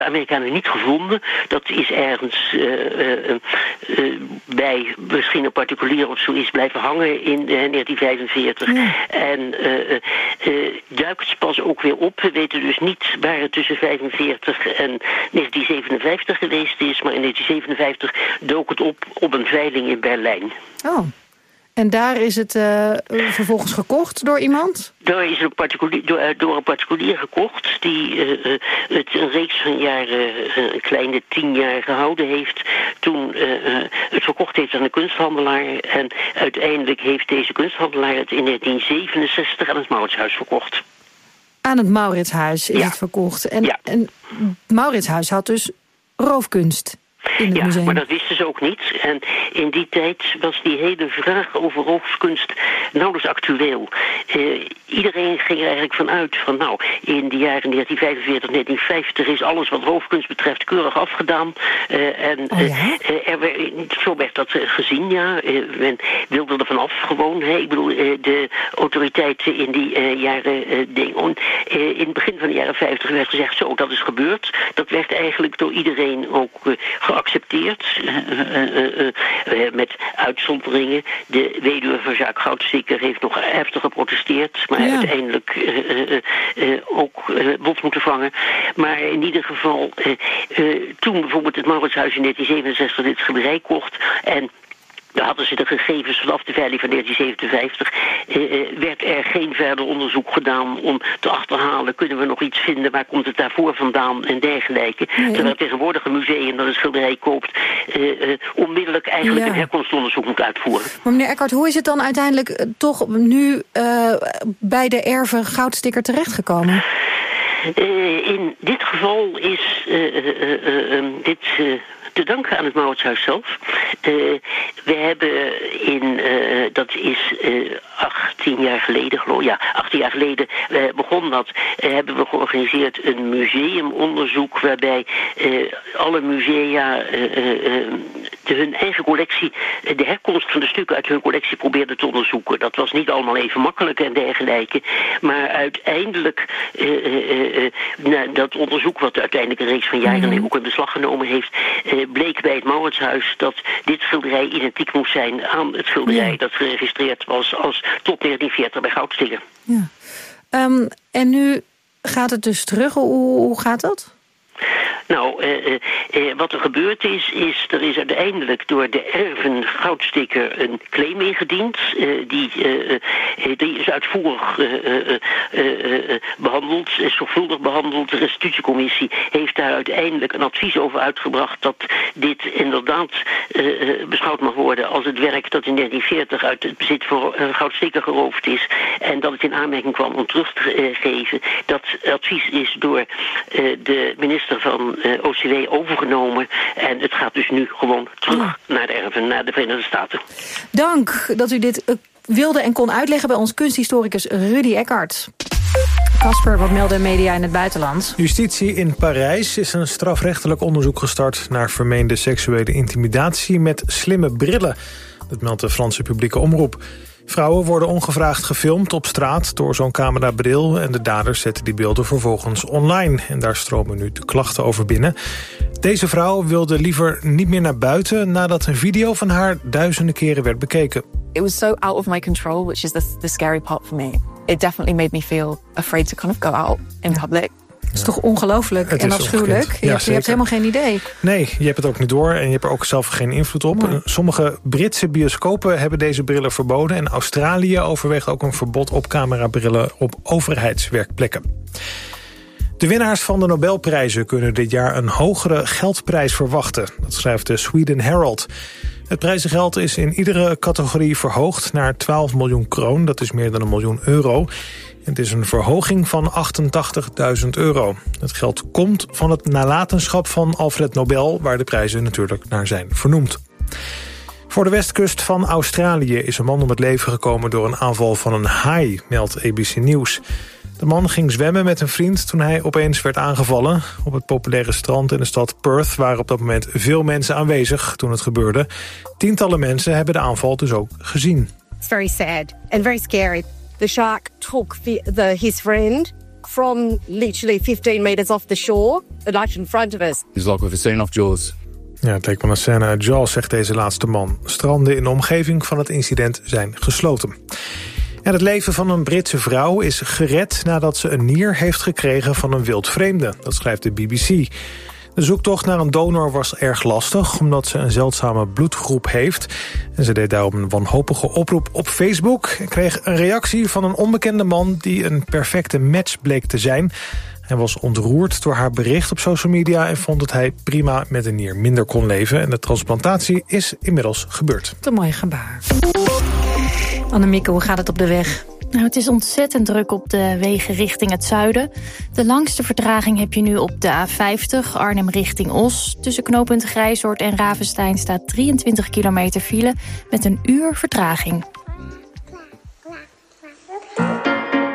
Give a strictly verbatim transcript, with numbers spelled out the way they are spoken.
Amerikanen niet gevonden. Dat is ergens uh, uh, uh, bij misschien een particulier of zo is blijven hangen in uh, negentien vijfenveertig. Ja. En uh, uh, duikt pas ook weer op. We weten dus niet waar het tussen vijfenveertig en negentien zevenenvijftig geweest is. Maar in negentien zevenenvijftig dook het op op een veiling in Berlijn. Oh. En daar is het uh, vervolgens gekocht door iemand? Daar is een particulier, door, door een particulier gekocht die uh, het een reeks van jaren, uh, een kleine tien jaar gehouden heeft. Toen uh, het verkocht heeft aan een kunsthandelaar. En uiteindelijk heeft deze kunsthandelaar het in negentien zevenenzestig aan het Mauritshuis verkocht. Aan het Mauritshuis is ja. het verkocht. En, ja. en Mauritshuis had dus roofkunst. Ja, museum. Maar dat wisten ze ook niet. En in die tijd was die hele vraag over roofkunst nauwelijks actueel. Uh, iedereen ging er eigenlijk vanuit van nou, in de jaren negentien vijfenveertig, negentien vijftig is alles wat roofkunst betreft keurig afgedaan. Uh, en oh, ja? uh, er werd, zo werd dat uh, gezien, ja. Uh, men wilde er vanaf gewoon. Hè. Ik bedoel, uh, de autoriteiten in die uh, jaren uh, ding, on, uh, in het begin van de jaren vijftig werd gezegd zo, dat is gebeurd. Dat werd eigenlijk door iedereen ook uh, geaccepteerd, uh, uh, uh, uh, uh, met uitzonderingen. De weduwe van Jacques Goudstikker heeft nog heftig geprotesteerd, maar ja. uiteindelijk uh, uh, uh, ook uh, bot moeten vangen. Maar in ieder geval, uh, uh, toen bijvoorbeeld het Mauritshuis in negentien zevenenzestig dit schilderij kocht en daar hadden ze de gegevens vanaf de veiling van negentien zevenenvijftig. Uh, werd er geen verder onderzoek gedaan om te achterhalen, kunnen we nog iets vinden, waar komt het daarvoor vandaan en dergelijke. Nee. Terwijl het tegenwoordige museum dat een schilderij koopt, uh, uh, onmiddellijk eigenlijk ja. een herkomstonderzoek moet uitvoeren. Maar meneer Eckhart, hoe is het dan uiteindelijk uh, toch nu uh, bij de erven Goudstikker terechtgekomen? Uh, in dit geval is uh, uh, uh, uh, dit... Uh, te danken aan het Mauritshuis zelf. Uh, we hebben in, uh, dat is uh, achttien jaar geleden, geloof ja, achttien jaar geleden uh, begon dat, uh, hebben we georganiseerd een museumonderzoek waarbij uh, alle musea uh, uh, de, hun eigen collectie, uh, de herkomst van de stukken uit hun collectie probeerden te onderzoeken. Dat was niet allemaal even makkelijk en dergelijke, maar uiteindelijk uh, uh, uh, nou, dat onderzoek wat uiteindelijk een reeks van jaren mm-hmm. ook in beslag genomen heeft, uh, bleek bij het Mauritshuis dat dit schilderij identiek moest zijn aan het schilderij ja. dat geregistreerd was als tot negentien veertig bij Goudstikker. Ja. Um, en nu gaat het dus terug. Hoe, hoe gaat dat? Nou, uh, uh, uh, wat er gebeurd is, is er is uiteindelijk door de erven Goudstikker een claim ingediend. Uh, die, uh, uh, die is uitvoerig uh, uh, uh, uh, behandeld, is zorgvuldig behandeld. De restitutiecommissie heeft daar uiteindelijk een advies over uitgebracht dat dit inderdaad uh, uh, beschouwd mag worden als het werk dat in negentien veertig uit het bezit van uh, Goudstikker geroofd is. En dat het in aanmerking kwam om terug te uh, geven. Dat advies is door uh, de minister van uh, O C W overgenomen. En het gaat dus nu gewoon terug ja. naar de erven, naar de Verenigde Staten. Dank dat u dit uh, wilde en kon uitleggen bij ons kunsthistoricus Rudy Eckhart. Casper, wat melden media in het buitenland? Justitie in Parijs is een strafrechtelijk onderzoek gestart naar vermeende seksuele intimidatie met slimme brillen. Dat meldt de Franse publieke omroep. Vrouwen worden ongevraagd gefilmd op straat door zo'n camerabril en de daders zetten die beelden vervolgens online. En daar stromen nu de klachten over binnen. Deze vrouw wilde liever niet meer naar buiten nadat een video van haar duizenden keren werd bekeken. It was so out of my control, which is the, the scary part for me. It definitely made me feel afraid to kind of go out in public. Het is toch ongelooflijk en afschuwelijk? Je, ja, hebt, je hebt helemaal geen idee. Nee, je hebt het ook niet door en je hebt er ook zelf geen invloed op. Nee. Sommige Britse bioscopen hebben deze brillen verboden. En Australië overweegt ook een verbod op camerabrillen op overheidswerkplekken. De winnaars van de Nobelprijzen kunnen dit jaar een hogere geldprijs verwachten. Dat schrijft de Sweden Herald. Het prijzengeld is in iedere categorie verhoogd naar twaalf miljoen kroon. Dat is meer dan een miljoen euro. Het is een verhoging van achtentachtigduizend euro. Het geld komt van het nalatenschap van Alfred Nobel, waar de prijzen natuurlijk naar zijn vernoemd. Voor de westkust van Australië is een man om het leven gekomen door een aanval van een haai, meldt A B C Nieuws. De man ging zwemmen met een vriend toen hij opeens werd aangevallen. Op het populaire strand in de stad Perth waren op dat moment veel mensen aanwezig toen het gebeurde. Tientallen mensen hebben de aanval dus ook gezien. It's very sad and very scary. The shark took the, the, his friend from literally fifteen meters off the shore, right in front of us. It's like we've seen off Jaws. Ja, het leek wel een scène uit Jaws, zegt deze laatste man. Stranden in de omgeving van het incident zijn gesloten. En het leven van een Britse vrouw is gered nadat ze een nier heeft gekregen van een wildvreemde. Dat schrijft de B B C. De zoektocht naar een donor was erg lastig, omdat ze een zeldzame bloedgroep heeft. En ze deed daarom een wanhopige oproep op Facebook en kreeg een reactie van een onbekende man die een perfecte match bleek te zijn. Hij was ontroerd door haar bericht op social media en vond dat hij prima met een nier minder kon leven. En de transplantatie is inmiddels gebeurd. Een mooi gebaar. Annemieke, hoe gaat het op de weg? Nou, het is ontzettend druk op de wegen richting het zuiden. De langste vertraging heb je nu op de A vijftig, Arnhem richting Os. Tussen knooppunt Grijzoord en Ravenstein staat drieëntwintig kilometer file met een uur vertraging.